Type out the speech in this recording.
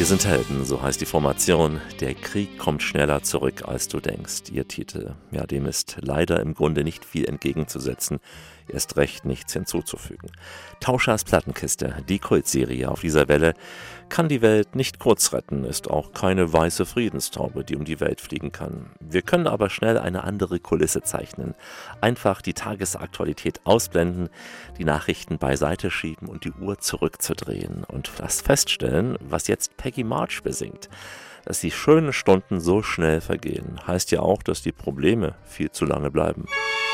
sind Helden, so heißt die Formation. Der Krieg kommt schneller zurück, als du denkst. Ihr Titel, ja, dem ist leider im Grunde nicht viel entgegenzusetzen, erst recht nichts hinzuzufügen. Tauschers Plattenkiste, die Kultserie auf dieser Welle, kann die Welt nicht kurz retten, ist auch keine weiße Friedenstaube, die um die Welt fliegen kann. Wir können aber schnell eine andere Kulisse zeichnen. Einfach die Tagesaktualität ausblenden, die Nachrichten beiseite schieben und die Uhr zurückzudrehen und das feststellen, was jetzt Peggy March besingt. Dass die schönen Stunden so schnell vergehen, heißt ja auch, dass die Probleme viel zu lange bleiben.